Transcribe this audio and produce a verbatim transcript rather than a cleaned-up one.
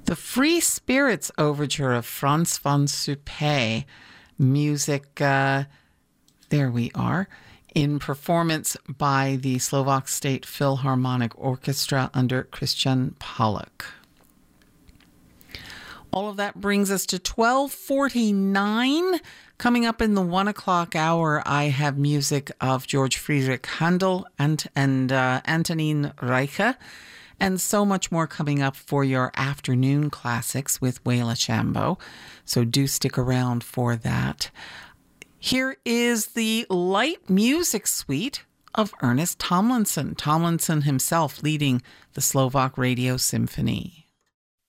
The Free Spirits Overture of Franz von Suppé, music, uh, there we are, in performance by the Slovak State Philharmonic Orchestra under Christian Pollock. All of that brings us to twelve forty-nine. Coming up in the one o'clock hour, I have music of George Friedrich Handel and, and uh, Antonin Reiche, and so much more coming up for your afternoon classics with Waila Shambo. So do stick around for that. Here is the light music suite of Ernest Tomlinson. Tomlinson himself leading the Slovak Radio Symphony.